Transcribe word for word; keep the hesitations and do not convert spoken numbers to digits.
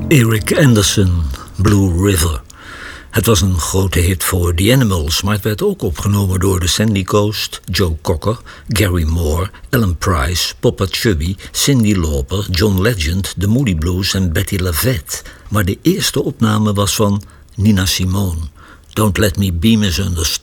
Eric Anderson, Blue River. Het was een grote hit voor The Animals, maar het werd ook opgenomen door de Sandy Coast, Joe Cocker, Gary Moore, Ellen Price, Papa Chubby, Cyndi Lauper, John Legend, The Moody Blues en Betty LaVette. Maar de eerste opname was van Nina Simone. Don't Let Me Be Misunderstood.